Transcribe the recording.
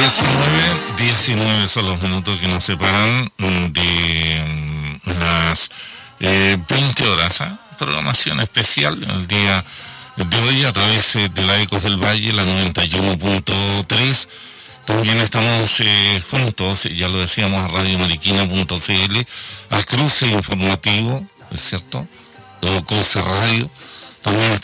19 son los minutos que nos separan de las 20 horas. Programación especial en el día de hoy a través de la Ecos del Valle, la 91.3. También estamos juntos, ya lo decíamos, a radiomariquina.cl, al cruce informativo, ¿es cierto? Cruce Radio. También estamos